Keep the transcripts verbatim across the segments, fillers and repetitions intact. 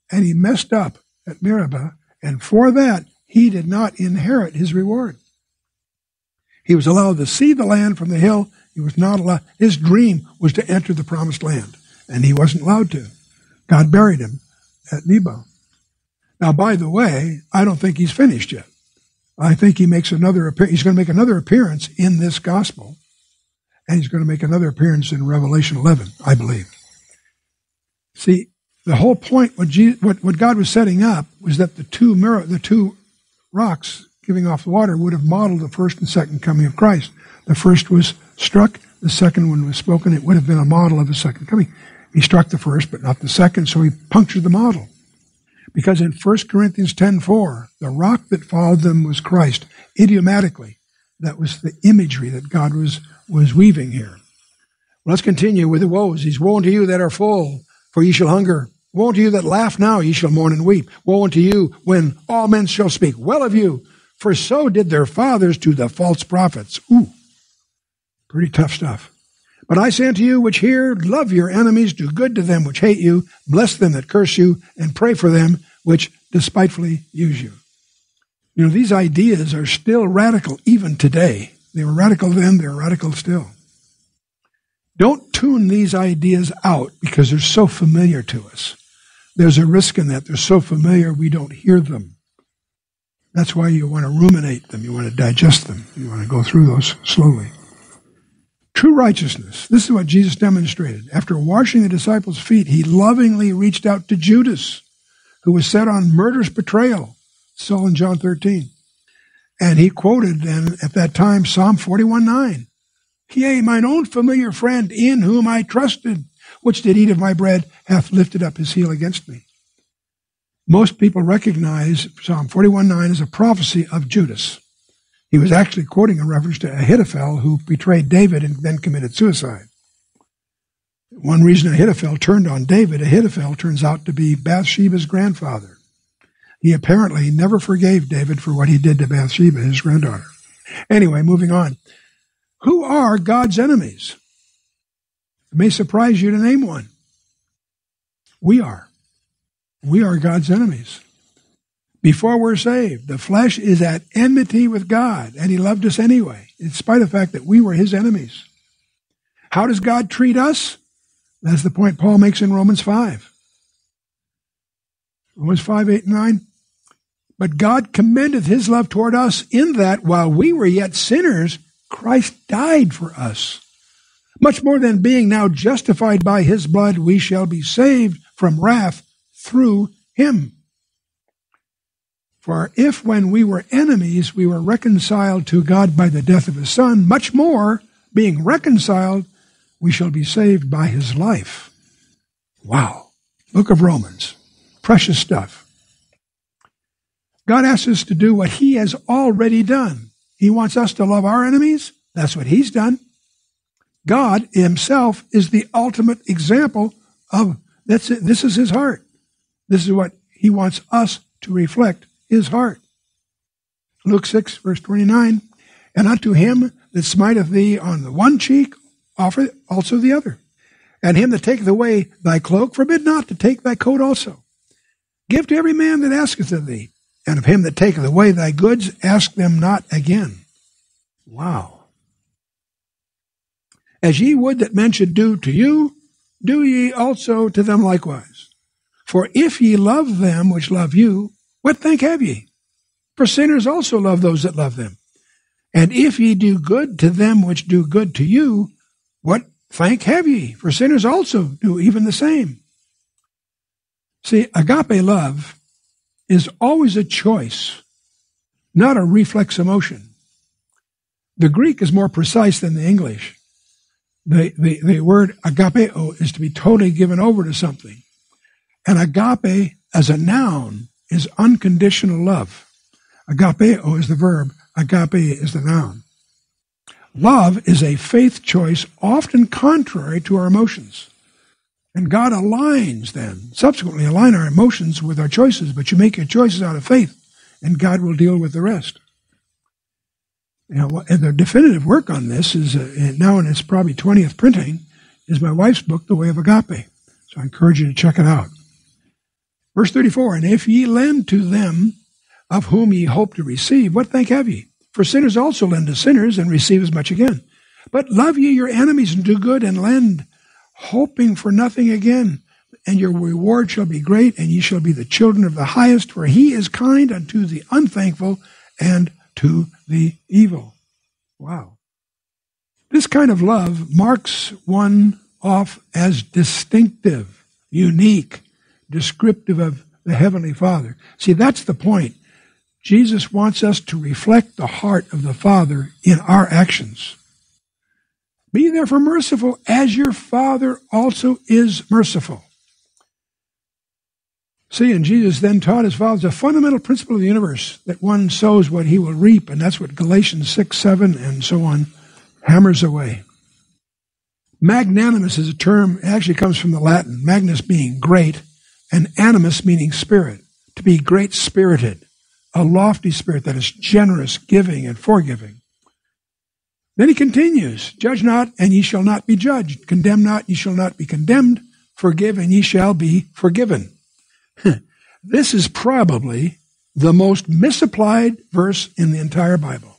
and he messed up at Meribah, and for that he did not inherit his reward. He was allowed to see the land from the hill. He was not allowed. His dream was to enter the promised land, and he wasn't allowed to. God buried him at Nebo. Now, by the way, I don't think he's finished yet. I think he makes another appearance. He's going to make another appearance in this gospel, and he's going to make another appearance in Revelation eleven, I believe. See, the whole point, what, Jesus, what, what God was setting up, was that the two mirror, the two rocks giving off the water would have modeled the first and second coming of Christ. The first was struck, the second one was spoken. It would have been a model of the second coming. He struck the first, but not the second, so he punctured the model. Because in First Corinthians ten four, the rock that followed them was Christ. Idiomatically, that was the imagery that God was, was weaving here. Let's continue with the woes. He's, woe unto you that are full, for ye shall hunger. Woe unto you that laugh now, ye shall mourn and weep. Woe unto you when all men shall speak well of you, for so did their fathers to the false prophets. Ooh, pretty tough stuff. But I say unto you which hear, love your enemies, do good to them which hate you, bless them that curse you, and pray for them which despitefully use you. You know, these ideas are still radical even today. They were radical then, they're radical still. Don't tune these ideas out because they're so familiar to us. There's a risk in that. They're so familiar we don't hear them. That's why you want to ruminate them. You want to digest them. You want to go through those slowly. True righteousness. This is what Jesus demonstrated. After washing the disciples' feet, he lovingly reached out to Judas, who was set on murderous betrayal. It's all in John thirteen. And he quoted then at that time Psalm forty-one nine. Yea, mine own familiar friend, in whom I trusted, which did eat of my bread, hath lifted up his heel against me. Most people recognize Psalm forty-one nine as a prophecy of Judas. He was actually quoting a reference to Ahithophel, who betrayed David and then committed suicide. One reason Ahithophel turned on David, Ahithophel turns out to be Bathsheba's grandfather. He apparently never forgave David for what he did to Bathsheba, his granddaughter. Anyway, moving on. Who are God's enemies? It may surprise you to name one. We are. We are God's enemies. Before we're saved, the flesh is at enmity with God, and he loved us anyway, in spite of the fact that we were his enemies. How does God treat us? That's the point Paul makes in Romans five. Romans five, eight, and nine. But God commendeth his love toward us in that while we were yet sinners, Christ died for us. Much more than being now justified by his blood, we shall be saved from wrath through him. For if when we were enemies, we were reconciled to God by the death of his Son, much more, being reconciled, we shall be saved by his life. Wow. Book of Romans. Precious stuff. God asks us to do what he has already done. He wants us to love our enemies. That's what he's done. God himself is the ultimate example of, that's it. This is his heart. This is what he wants us to reflect, his heart. Luke six, verse twenty-nine, and unto him that smiteth thee on the one cheek, offer also the other. And him that taketh away thy cloak, forbid not to take thy coat also. Give to every man that asketh of thee, and of him that taketh away thy goods, ask them not again. Wow. As ye would that men should do to you, do ye also to them likewise. For if ye love them which love you, what thank have ye? For sinners also love those that love them. And if ye do good to them which do good to you, what thank have ye? For sinners also do even the same. See, agape love is always a choice, not a reflex emotion. The Greek is more precise than the English. The, the, the word agapeo is to be totally given over to something. And agape as a noun is unconditional love. Agapeo is the verb, agape is the noun. Love is a faith choice often contrary to our emotions. And God aligns then, subsequently align our emotions with our choices, but you make your choices out of faith, and God will deal with the rest. You know, and the definitive work on this is, uh, now in its probably twentieth printing, is my wife's book, The Way of Agape. So I encourage you to check it out. Verse thirty-four, and if ye lend to them of whom ye hope to receive, what thank have ye? For sinners also lend to sinners, and receive as much again. But love ye your enemies, and do good, and lend, hoping for nothing again. And your reward shall be great, and ye shall be the children of the highest, for he is kind unto the unthankful and to the evil. Wow. This kind of love marks one off as distinctive, unique, descriptive of the Heavenly Father. See, that's the point. Jesus wants us to reflect the heart of the Father in our actions. Be therefore merciful, as your Father also is merciful. See, and Jesus then taught his followers a fundamental principle of the universe, that one sows what he will reap, and that's what Galatians six, seven, and so on hammers away. Magnanimous is a term, it actually comes from the Latin, magnus meaning great, and animus meaning spirit, to be great-spirited, a lofty spirit that is generous, giving, and forgiving. Then he continues, judge not, and ye shall not be judged. Condemn not, ye shall not be condemned. Forgive, and ye shall be forgiven. This is probably the most misapplied verse in the entire Bible.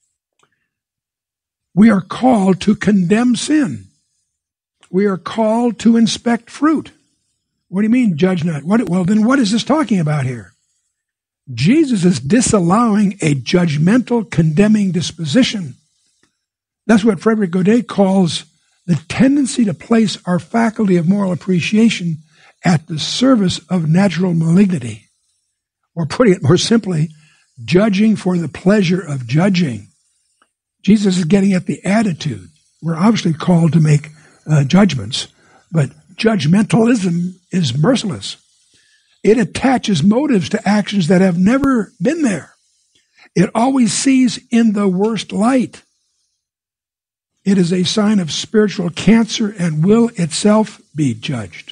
We are called to condemn sin. We are called to inspect fruit. What do you mean, judge not? What, well, then what is this talking about here? Jesus is disallowing a judgmental, condemning disposition. That's what Frederick Godet calls the tendency to place our faculty of moral appreciation at the service of natural malignity. Or putting it more simply, judging for the pleasure of judging. Jesus is getting at the attitude. We're obviously called to make uh, judgments, but judgmentalism is merciless. It attaches motives to actions that have never been there. It always sees in the worst light. It is a sign of spiritual cancer and will itself be judged.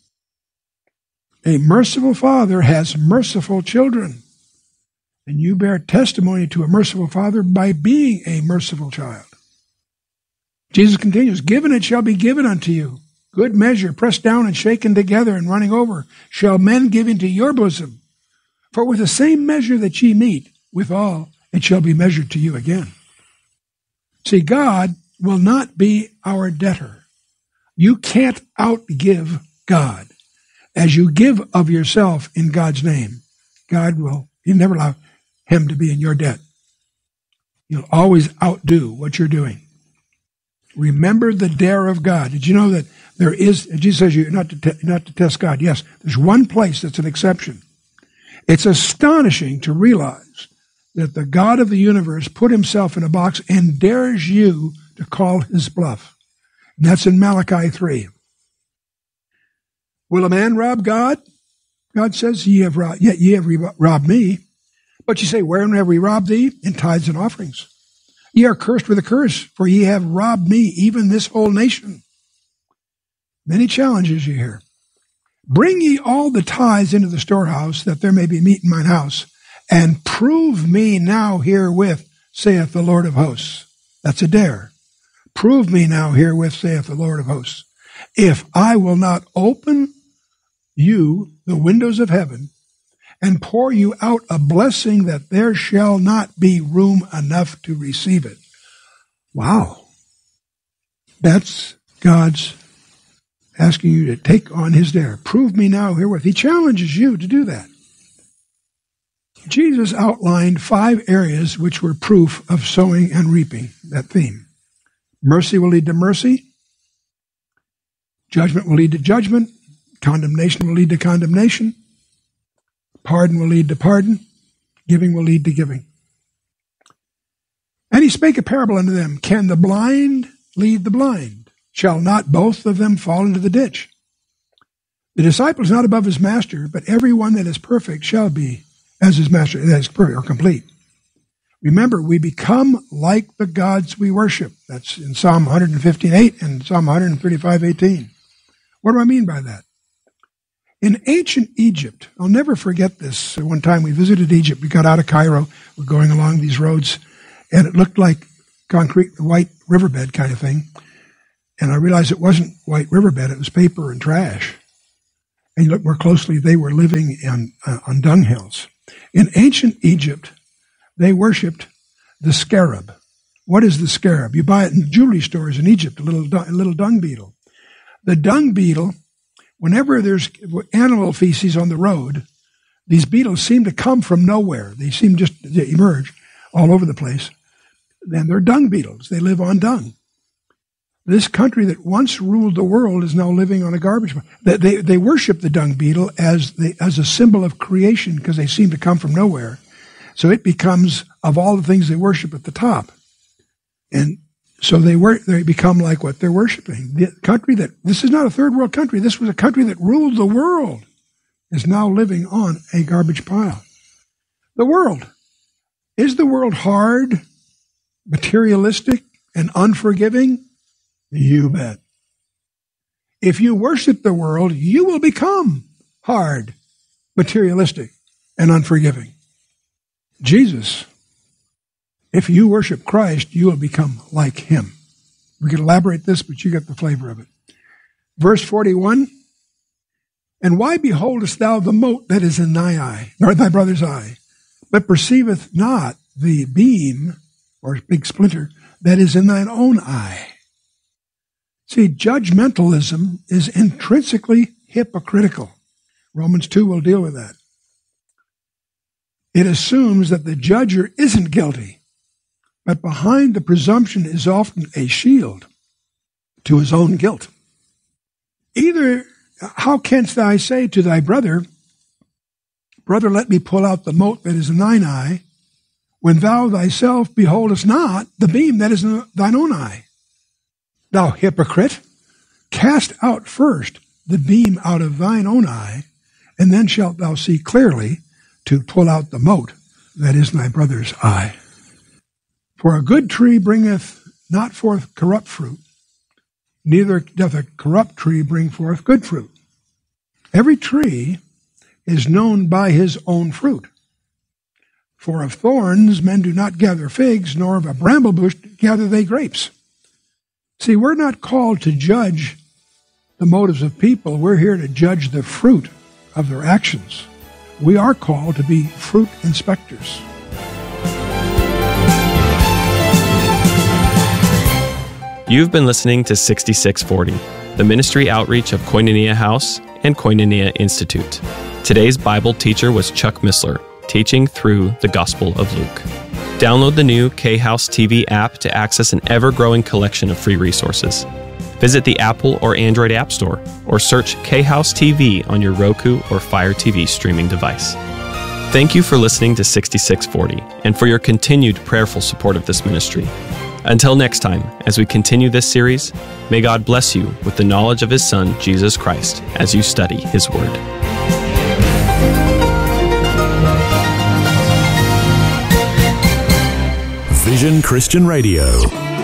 A merciful father has merciful children. And you bear testimony to a merciful father by being a merciful child. Jesus continues, given it shall be given unto you. Good measure, pressed down and shaken together and running over, shall men give into your bosom. For with the same measure that ye meet, withal it shall be measured to you again. See, God will not be our debtor. You can't outgive God. As you give of yourself in God's name, God will, He'll never allow Him to be in your debt. You'll always outdo what you're doing. Remember the dare of God. Did you know that there is, Jesus says you're not to, te- not to test God. Yes, there's one place that's an exception. It's astonishing to realize that the God of the universe put himself in a box and dares you to call his bluff. And that's in Malachi three. Will a man rob God? God says, ye have robbed, yet ye have robbed me. But you say, wherein have we robbed thee? In tithes and offerings. Ye are cursed with a curse, for ye have robbed me, even this whole nation. Then he challenges you here. Bring ye all the tithes into the storehouse, that there may be meat in mine house, and prove me now herewith, saith the Lord of hosts. That's a dare. Prove me now herewith, saith the Lord of hosts. If I will not open you the windows of heaven, and pour you out a blessing that there shall not be room enough to receive it. Wow. That's God's asking you to take on his dare. Prove me now herewith. He challenges you to do that. Jesus outlined five areas which were proof of sowing and reaping, that theme. Mercy will lead to mercy. Judgment will lead to judgment. Condemnation will lead to condemnation. Pardon will lead to pardon. Giving will lead to giving. And he spake a parable unto them. Can the blind lead the blind? Shall not both of them fall into the ditch? The disciple is not above his master, but every one that is perfect shall be as his master, that is perfect or complete. Remember, we become like the gods we worship. That's in Psalm one fifteen eight and Psalm one thirty-five eighteen. What do I mean by that? In ancient Egypt, I'll never forget this. One time we visited Egypt. We got out of Cairo. We're going along these roads, and it looked like concrete, white riverbed kind of thing. And I realized it wasn't white riverbed. It was paper and trash. and you look more closely, they were living in, uh, on dunghills. In ancient Egypt, they worshipped the scarab. What is the scarab? You buy it in jewelry stores in Egypt, a little, a little dung beetle. The dung beetle, whenever there's animal feces on the road, these beetles seem to come from nowhere. They seem just to emerge all over the place. And they're dung beetles. They live on dung. This country that once ruled the world is now living on a garbage pile. They, they, they worship the dung beetle as, the, as a symbol of creation because they seem to come from nowhere. So it becomes, of all the things they worship, at the top. And so they were, they become like what they're worshiping. The country that, this is not a third world country, this was a country that ruled the world, is now living on a garbage pile. The world. Is the world hard, materialistic, and unforgiving? You bet. If you worship the world, you will become hard, materialistic, and unforgiving. Jesus, if you worship Christ, you will become like him. We could elaborate this, but you get the flavor of it. Verse forty-one, and why beholdest thou the mote that is in thy eye, nor thy brother's eye, but perceiveth not the beam, or big splinter, that is in thine own eye? See, judgmentalism is intrinsically hypocritical. Romans two will deal with that. It assumes that the judger isn't guilty, but behind the presumption is often a shield to his own guilt. Either, how canst thou say to thy brother, brother, let me pull out the mote that is in thine eye, when thou thyself beholdest not the beam that is in thine own eye? Thou hypocrite, cast out first the beam out of thine own eye, and then shalt thou see clearly to pull out the mote that is in thy brother's eye. For a good tree bringeth not forth corrupt fruit, neither doth a corrupt tree bring forth good fruit. Every tree is known by his own fruit. For of thorns men do not gather figs, nor of a bramble bush gather they grapes. See, we're not called to judge the motives of people. We're here to judge the fruit of their actions. We are called to be fruit inspectors. You've been listening to sixty-six forty, the ministry outreach of Koinonia House and Koinonia Institute. Today's Bible teacher was Chuck Missler, teaching through the Gospel of Luke. Download the new K-House T V app to access an ever-growing collection of free resources. Visit the Apple or Android App Store, or search K-House T V on your Roku or Fire T V streaming device. Thank you for listening to sixty-six forty, and for your continued prayerful support of this ministry. Until next time, as we continue this series, may God bless you with the knowledge of His Son, Jesus Christ, as you study His Word. Vision Christian Radio.